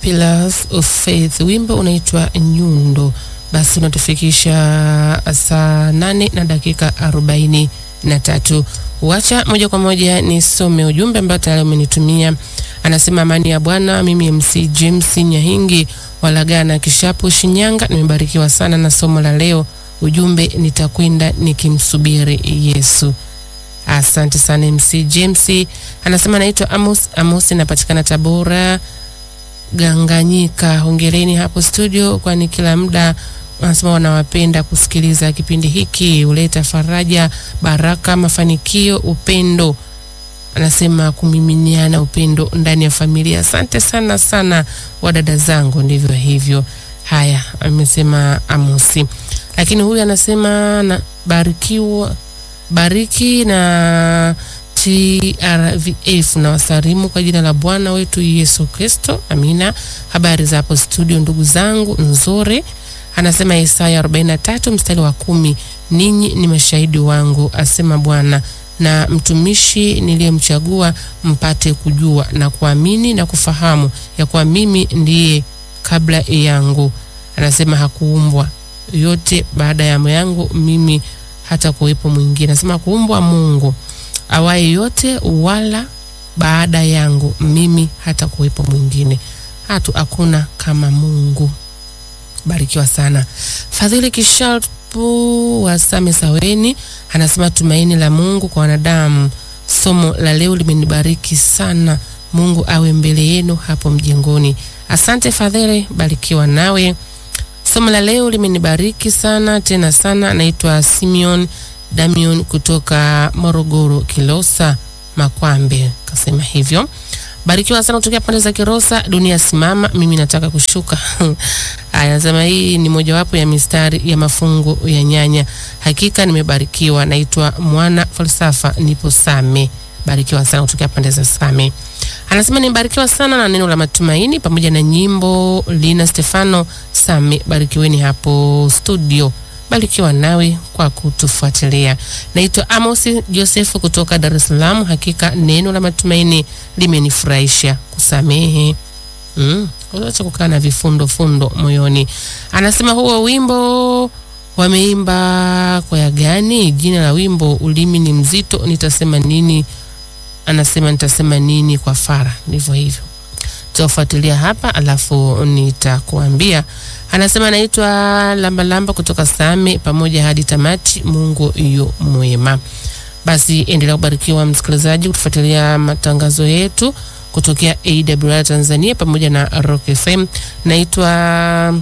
Pillars of Faith, wimbo unaitwa Nyundo. Basi unatufikisha saa 8:43. Wacha moja kwa moja nisome ujumbe ambao tayari umenitumia. Anasema amani ya Bwana, mimi MC James Nyahingi Walagana Kishapu Shinyanga, nimebarikiwa sana na somo la leo. Ujumbe, nitakwenda nikimsubiri Yesu. Asante sana MC James. Anasema naitwa Amos napatikana Tabora Ganganyika. Hongereni hapo studio, kwani kila muda anasema wanawapenda kusikiliza kipindi hiki, huleta faraja, baraka, mafanikio, upendo. Anasema kumiminiana upendo ndani ya familia. Asante sana sana wadada zangu, ndivyo hivyo. Haya, amesema Amosi. Lakini huyu anasema na bariki na TRVF na wasalimu kwa jina la Bwana wetu Yesu Kristo. Amina. Habari za hapo studio ndugu zangu? Nzuri. Anasema Isaya 43:10, ninyi ni mashahidi wangu, asema Bwana, na mtumishi niliyemchagua, mpate kujua na kuamini na kufahamu ya kuwa mimi ndiye kabla yangu. Anasema hakuumbwa yote baada ya yangu mimi, hata kuwepo mwingine. Anasema kuumbwa Mungu awaye yote, wala baada yangu mimi hata kuwepo mwingine. Hakuna kama Mungu. Barikiwa sana. Fadhili Kishapu wa Same Saweni anasema tumaini la Mungu kwa wanadamu. Somo la leo limenibariki sana. Mungu awe mbele yenu hapo mjengoni. Asante Fadhili, barikiwa nawe. Somo la leo limenibariki sana tena sana. Anaitwa Simeon Damion kutoka Morogoro Kilosa Makwambe, kasema hivyo. Barikiwa sana kutoka pande za Kilosa. Dunia simama, mimi nataka kushuka. Anasema hii ni mojawapo ya mistari ya mafungu ya nyanya. Hakika nimebarikiwa. Naitwa Mwana Falsafa, nipo Same. Barikiwa sana kutoka pande za Same. Anasema nimebarikiwa sana na neno la matumaini pamoja na nyimbo. Lina Stefano Same, barikiweni hapo studio. Barikiwa nawe kwa kutufuatilia. Naitwa Amos Joseph kutoka Dar es Salaam. Hakika neno la matumaini limenifurahisha. Kusamehe. Unaacha kukaa na vifundo moyoni. Anasema huo wimbo wameimba kwa ya gani? Jina la wimbo ulimi ni mzito, nitasema nini? Anasema nitasema nini kwa Fara. Ndivyo hivyo. Tufuatilia hapa alafu nitakuambia. Anasema naitwa Lamba kutoka Same, pamoja hadi tamati. Mungu yu mwema. Basi endelea kubarikiwa msikilizaji, kufuatilia matangazo yetu kutokea AWR Tanzania pamoja na Rock FM. Naitwa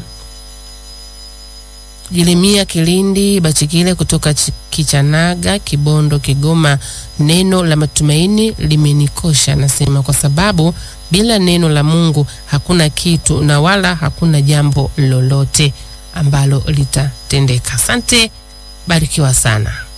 Jeremia Kilindi Bachikile kutoka Kichanaga, Kibondo, Kigoma. Neno la matumaini limenikosha, nasema kwa sababu bila neno la Mungu hakuna kitu na wala hakuna jambo lolote ambalo litatendeka. Asante, barikiwa sana.